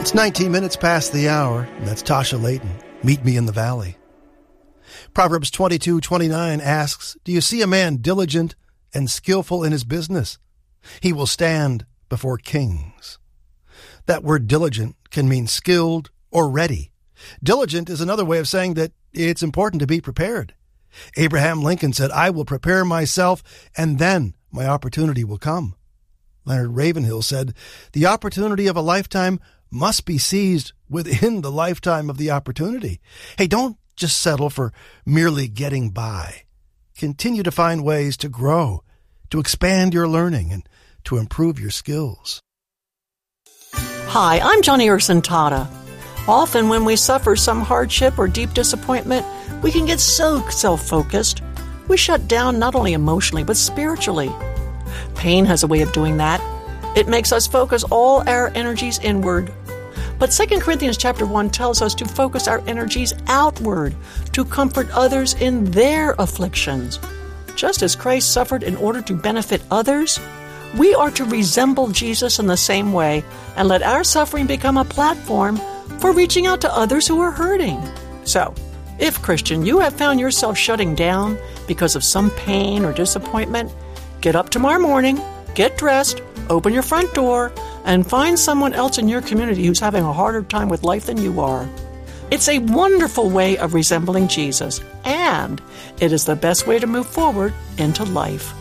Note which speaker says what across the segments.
Speaker 1: It's 19 minutes past the hour, and that's Tasha Layton. Meet me in the valley. Proverbs 22:29 asks, do you see a man diligent and skillful in his business? He will stand before kings. That word diligent can mean skilled or ready. Diligent is another way of saying that it's important to be prepared. Abraham Lincoln said, I will prepare myself, and then my opportunity will come. Leonard Ravenhill said, the opportunity of a lifetime must be seized within the lifetime of the opportunity. Hey, don't just settle for merely getting by. Continue to find ways to grow, to expand your learning, and to improve your skills.
Speaker 2: Hi, I'm Johnny Erson Tata. Often when we suffer some hardship or deep disappointment, we can get so self-focused. We shut down not only emotionally, but spiritually. Pain has a way of doing that. It makes us focus all our energies inward. But 2 Corinthians chapter 1 tells us to focus our energies outward, to comfort others in their afflictions. Just as Christ suffered in order to benefit others, we are to resemble Jesus in the same way and let our suffering become a platform for reaching out to others who are hurting. So, if, Christian, you have found yourself shutting down because of some pain or disappointment, get up tomorrow morning, get dressed, open your front door, and find someone else in your community who's having a harder time with life than you are. It's a wonderful way of resembling Jesus, and it is the best way to move forward into life.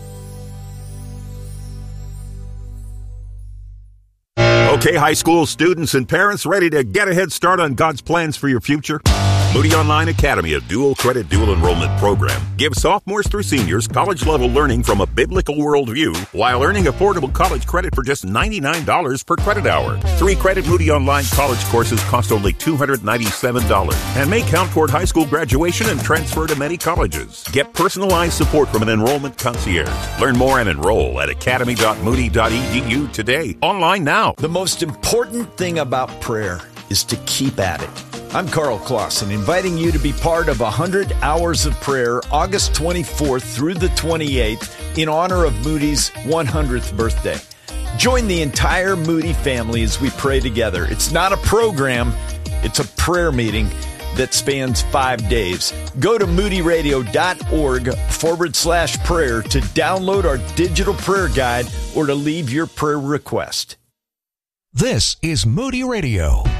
Speaker 3: Okay, high school students and parents ready to get a head start on God's plans for your future? Moody Online Academy, a dual credit, dual enrollment program, gives sophomores through seniors college-level learning from a biblical worldview while earning affordable college credit for just $99 per credit hour. 3-credit Moody Online college courses cost only $297 and may count toward high school graduation and transfer to many colleges. Get personalized support from an enrollment concierge. Learn more and enroll at academy.moody.edu today. Online now.
Speaker 4: The most important thing about prayer is to keep at it. I'm Carl Clausen, inviting you to be part of 100 Hours of Prayer, August 24th through the 28th, in honor of Moody's 100th birthday. Join the entire Moody family as we pray together. It's not a program, it's a prayer meeting that spans 5 days. Go to moodyradio.org/prayer to download our digital prayer guide or to leave your prayer request.
Speaker 5: This is Moody Radio.